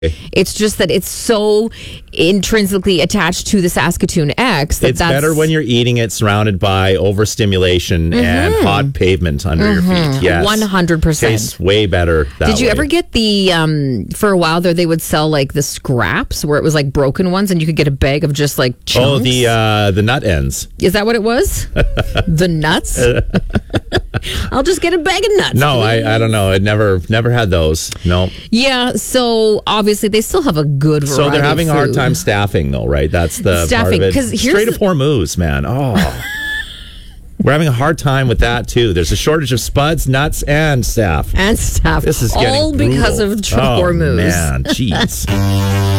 It's just that it's so intrinsically attached to the Saskatoon X that It's better when you're eating it surrounded by overstimulation and hot pavement under your feet. Yes. 100%. Tastes way better that Did you way. ever get the, for a while there, they would sell like the scraps where it was like broken ones and you could get a bag of just like chunks? Oh, the nut ends. Is that what it was? The nuts? I'll just get a bag of nuts. No, I don't know. I never had those. No. Yeah, so obviously they still have a good variety. So they're having of a hard food. time staffing, though, right? That's the Staffing, part of 'cause it. here's Straight to poor moose, man. Oh, we're having a hard time with that too. There's a shortage of spuds, nuts, and staff. And staff. This is getting all because brutal. of Trevor Moose. Man, jeez.